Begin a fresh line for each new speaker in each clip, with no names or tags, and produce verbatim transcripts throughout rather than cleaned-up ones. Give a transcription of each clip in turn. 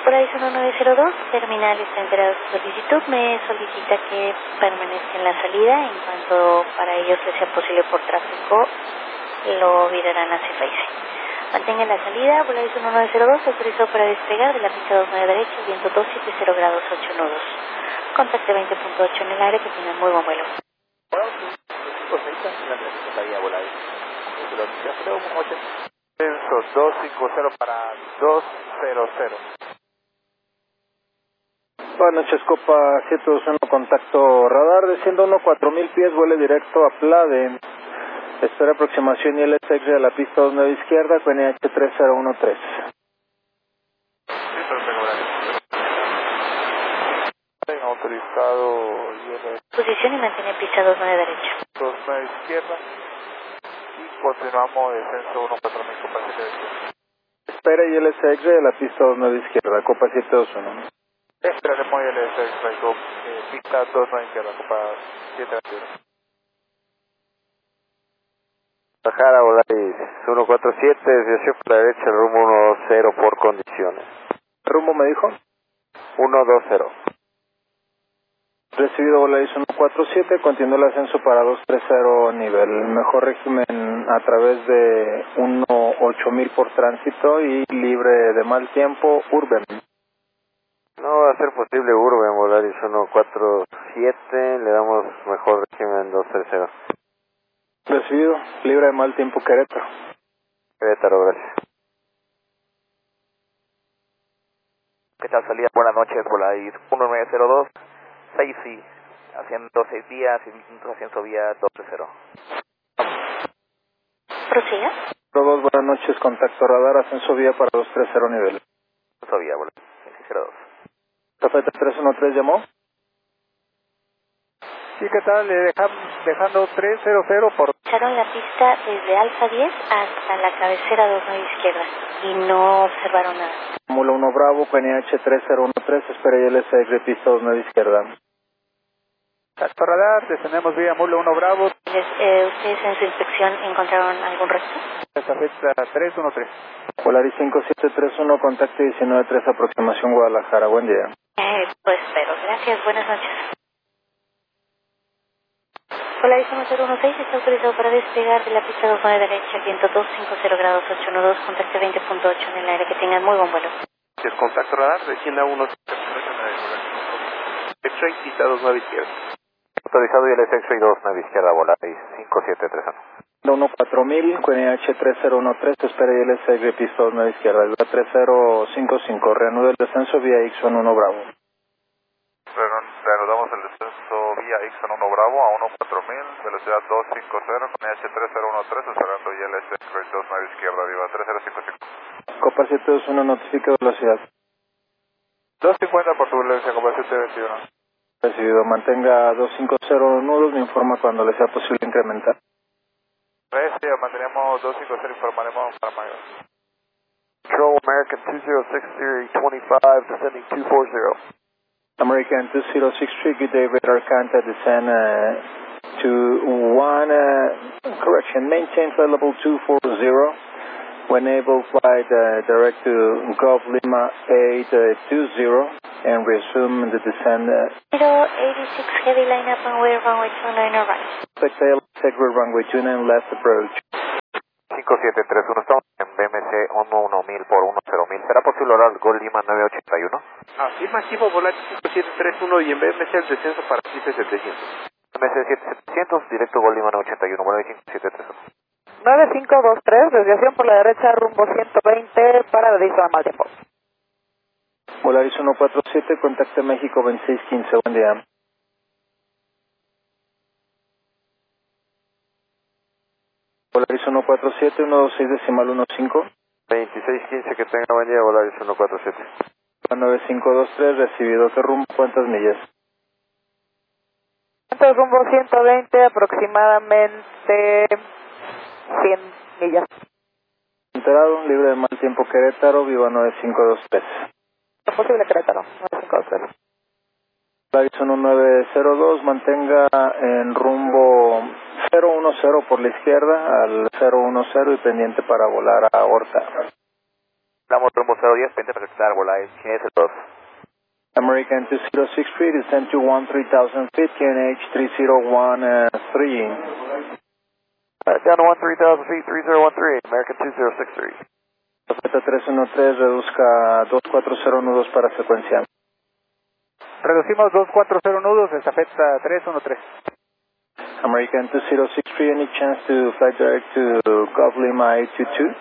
Polaris uno nueve cero dos, terminal está enterado de su solicitud. Me solicita que permanezca en la salida. En cuanto para ellos les sea posible por tráfico, lo virarán hacia Face. Mantenga la salida. Polaris uno nueve cero dos, autorizado para despegar de la pista dos nueve derecha, viento doscientos setenta grados, ocho nudos. Contacte veinte punto ocho en el área, que tengan muy buen vuelo.
Censo dos cinco cero para dos cero cero.
Buenas noches, Copa siete dos uno, contacto radar, desciendo uno cuatro mil pies, vuele directo a Plade. Espera aproximación y L S X de la pista dos nueve izquierda con N H tres cero uno tres.
Autorizado I L S.
Posición y mantiene pista dos nueve derecha.
dos nueve izquierda. Y continuamos descenso uno cuatro mil, Copa siete dos uno.
Espera y L S X de la pista dos nueve izquierda, Copa siete dos uno.
Esperaremos L S X, eh, pista dos nueve izquierda, Copa siete dos uno.
Bajara, Volaris uno cuatro siete, desviación por la derecha, rumbo uno dos cero por condiciones.
¿Rumbo me dijo?
uno dos cero.
Recibido Volaris uno cuatro siete, continúa el ascenso para dos tres cero nivel. Mejor régimen a través de uno ocho mil por tránsito y libre de mal tiempo, Urban.
No va a ser posible Urban, Volaris uno cuatro siete, le damos mejor régimen dos tres cero.
Recibido, libre de mal tiempo, Querétaro.
Querétaro, gracias.
¿Qué tal salida? Buenas noches, Volaris uno nueve cero dos, seis I, haciendo seis días y minutos, haciendo vía dos tres cero.
Prosiga.
dos, buenas noches, contacto radar, ascenso vía para dos tres cero nivel.
Ascenso vía, Volaris seis cero dos.
Cafeta tres uno tres llamó.
Sí, ¿qué tal? Le dejan, dejando tres cero cero por...
Echaron la pista desde Alfa diez hasta la cabecera dos nueve izquierda y no observaron nada.
Mula uno Bravo, con N H tres cero uno tres, espera y L S X de pista dos nueve izquierda.
Contacto radar, descendemos vía Mula uno Bravo.
Les, eh, ¿Ustedes en su inspección encontraron algún resto?
Cafeta tres uno tres.
Polaris cinco siete tres uno, contacto diecinueve tres, aproximación Guadalajara, buen día.
Eh, pues espero. Gracias, buenas noches. Polaris uno cero uno seis está autorizado para despegar de la pista dos nueve derecha, viento doscientos cincuenta grados, ocho nudos, contacto veinte punto ocho en el aire, que tengan muy buen vuelo.
El contacto radar, descienda uno derecha y pista dos nueve izquierda.
Autorizado I L S X dos nueve izquierda, Volaris cinco siete tres uno.
uno cuatro mil, con N H tres cero uno tres, espera y L S X de pista dos nueve izquierda, tres cero cinco cinco, reanuda el descenso vía Ixon uno Bravo.
Reanudamos el descenso vía Ixon uno Bravo a uno cuatro mil, velocidad doscientos cincuenta con N H tres cero uno tres, esperando I L S X dos nueve izquierda, arriba tres cero cinco cinco.
Copa siete dos uno, notifica velocidad.
doscientos cincuenta por turbulencia, Copa siete veintiuno.
Recibido, mantenga doscientos cincuenta nudos, me informa cuando le sea posible incrementar.
Recia, mantenemos doscientos cincuenta, informaremos para mayor.
Control American two zero six three twenty-five, descending two four zero.
American two zero six three, good day, radar contact, descend uh, to one, uh, correction, maintain flight level two four zero. When able, flight uh, direct to Gulf Lima eight two zero and resume the descent. Uh,
zero eighty-six, heavy line up and way runway two nine right.
Expect Segway runway two nine left approach.
cinco siete tres uno, estamos en B M C uno mil por uno cero mil. ¿Será posible orar Gol Lima nueve ochenta y uno?
Afirmativo, Volaris cinco siete tres uno y en B M C el descenso para P C setecientos.
B M C siete setecientos, directo Gol Lima nueve ochenta y uno, Volaris cinco siete tres uno.
nueve cinco dos tres, desviación por la derecha, rumbo ciento veinte, para Aviso a mal tiempo.
Volaris uno cuatro siete, contacte México veintiséis quince, buen día. Volaris uno cuatro siete, uno dos seis decimal uno cinco.
veintiséis quince, que tenga buen día, Volaris uno cuatro siete.
nueve cinco dos tres, recibido. ¿Qué rumbo? ¿Cuántas millas?
Rumbo ciento veinte, aproximadamente cien millas.
Enterado, libre de mal tiempo Querétaro, viva nueve cinco dos tres.
Es posible Querétaro, nueve cinco dos tres.
Volaris uno nueve cero dos, mantenga en rumbo cero uno cero por la izquierda al cero uno cero y pendiente para volar a Horta.
Damos rumbo cero diez, pendiente para conectar Volair Q N H dos.
American two zero six three, descend to one three thousand feet, Q N H three zero one three.
Uh, down to one three thousand feet, three zero one three, American two zero six three.
Zafeta tres uno tres, reduzca dos cuatro cero nudos para secuencial.
Reducimos dos cuatro cero nudos de Zafeta tres uno tres.
American two zero six three, any chance to fly direct to Golf Lima eight two two?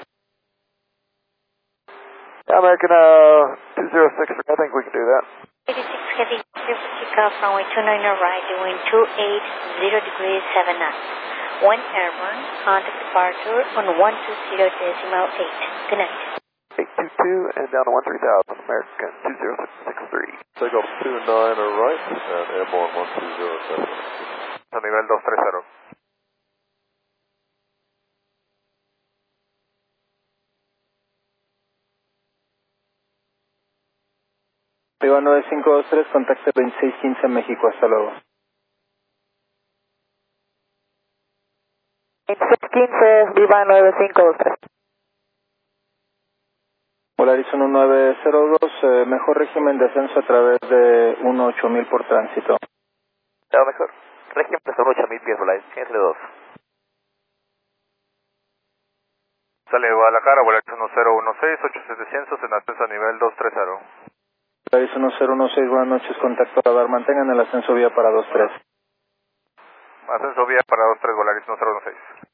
American uh, two zero six three, I think we can do that.
eighty-six Heavy, kick off runway two nine right, doing two eight zero degrees seven knots. One airborne, contact departure on one two zero decimal eight. Good night.
eight two two and down to one three thousand, American two zero six three.
Take off two nine right and airborne one two zero seven. A nivel dos tres cero.
Arriba nueve cinco dos tres, contacte veintiséis quince México, hasta luego.
veintiséis quince, viva nueve cinco dos tres.
Volaris uno nueve cero dos, eh, mejor régimen de ascenso a través de uno ocho mil por tránsito.
Claro, mejor. Régimen de ocho mil pies, Volair Q N H dos.
Sale Guadalajara, Volaris uno cero uno seis, ocho setecientos en ascenso a nivel dos tres cero.
Volaris uno cero uno seis, buenas noches, contacto radar, mantengan el ascenso vía para dos tres.
Ascenso vía para dos tres, Volaris uno cero uno seis.